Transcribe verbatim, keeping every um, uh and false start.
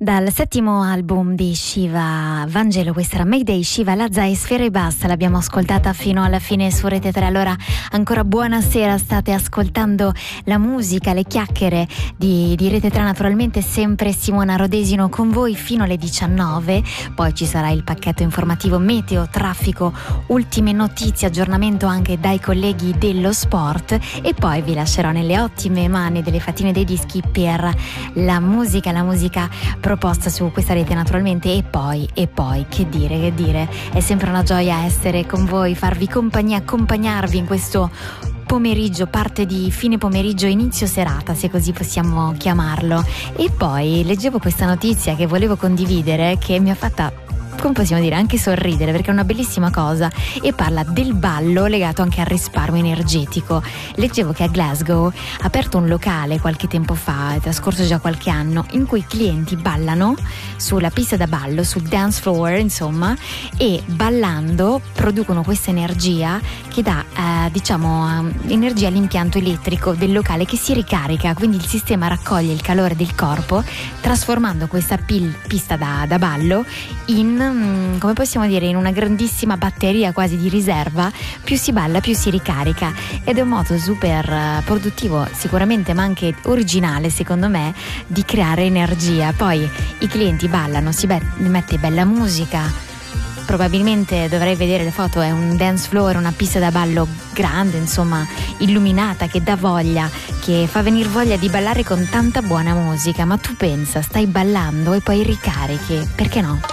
Dal settimo album di Shiva Vangelo, questa era Mayday, Shiva, Lazza e Sfera e Basta, l'abbiamo ascoltata fino alla fine su Rete tre. Allora ancora buonasera, state ascoltando la musica, le chiacchiere di, di Rete tre, naturalmente sempre Simona Rodesino con voi fino alle diciannove, poi ci sarà il pacchetto informativo meteo, traffico, ultime notizie, aggiornamento anche dai colleghi dello sport e poi vi lascerò nelle ottime mani delle Fatine dei Dischi per la musica, la musica proposta su questa rete naturalmente. E poi, e poi, che dire, che dire, è sempre una gioia essere con voi, farvi compagnia, accompagnarvi in questo pomeriggio, parte di fine pomeriggio, inizio serata, se così possiamo chiamarlo. E poi leggevo questa notizia che volevo condividere, che mi ha fatta, come possiamo dire, anche sorridere, perché è una bellissima cosa e parla del ballo legato anche al risparmio energetico. Leggevo che a Glasgow ha aperto un locale qualche tempo fa, è trascorso già qualche anno, in cui i clienti ballano sulla pista da ballo, sul dance floor insomma, e ballando producono questa energia che dà eh, diciamo eh, energia all'impianto elettrico del locale, che si ricarica, quindi il sistema raccoglie il calore del corpo trasformando questa pil- pista da, da ballo in, come possiamo dire, in una grandissima batteria quasi di riserva. Più si balla più si ricarica, ed è un modo super produttivo sicuramente, ma anche originale secondo me, di creare energia. Poi i clienti ballano, si be- mette bella musica, probabilmente dovrei vedere le foto, è un dance floor, una pista da ballo grande, insomma illuminata, che dà voglia, che fa venire voglia di ballare con tanta buona musica. Ma tu pensa, stai ballando e poi ricarichi, perché no?